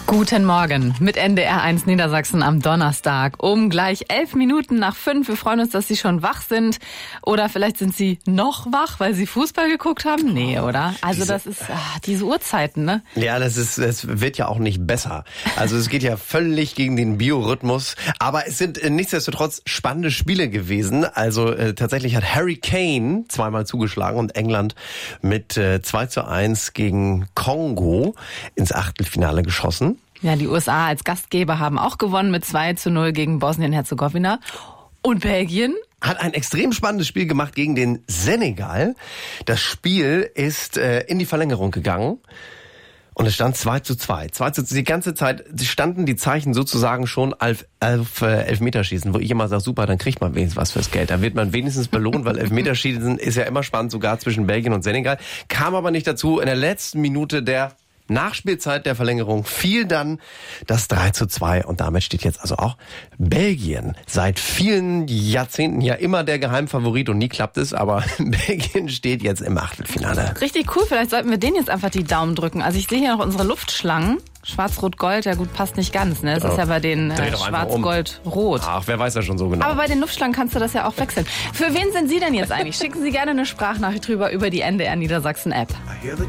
Guten Morgen mit NDR1 Niedersachsen am Donnerstag um gleich 11 Minuten nach 5. Wir freuen uns, dass Sie schon wach sind. Oder vielleicht sind Sie noch wach, weil Sie Fußball geguckt haben? Nee, oder? Also das ist diese Uhrzeiten, ne? Ja, das wird ja auch nicht besser. Also es geht ja völlig gegen den Biorhythmus. Aber es sind nichtsdestotrotz spannende Spiele gewesen. Also tatsächlich hat Harry Kane zweimal zugeschlagen und England mit 2:1 gegen Kongo ins Achtelfinale geschossen. Ja, die USA als Gastgeber haben auch gewonnen mit 2:0 gegen Bosnien-Herzegowina. Und Belgien hat ein extrem spannendes Spiel gemacht gegen den Senegal. Das Spiel ist in die Verlängerung gegangen. Und es stand 2:2. Die ganze Zeit standen die Zeichen sozusagen schon auf Elfmeterschießen, wo ich immer sage, super, dann kriegt man wenigstens was fürs Geld. Da wird man wenigstens belohnt, weil Elfmeterschießen ist ja immer spannend, sogar zwischen Belgien und Senegal. Kam aber nicht dazu. In der letzten Minute der Nachspielzeit der Verlängerung fiel dann das 3:2 und damit steht jetzt also auch Belgien seit vielen Jahrzehnten ja immer der Geheimfavorit und nie klappt es, aber Belgien steht jetzt im Achtelfinale. Richtig cool, vielleicht sollten wir denen jetzt einfach die Daumen drücken. Also ich sehe hier noch unsere Luftschlangen. Schwarz-Rot-Gold, ja gut, passt nicht ganz, ne? Das ist ja bei den Schwarz-Gold-Rot. Ach, wer weiß ja schon so genau. Aber bei den Luftschlangen kannst du das ja auch wechseln. Für wen sind Sie denn jetzt eigentlich? Schicken Sie gerne eine Sprachnachricht drüber über die NDR Niedersachsen App.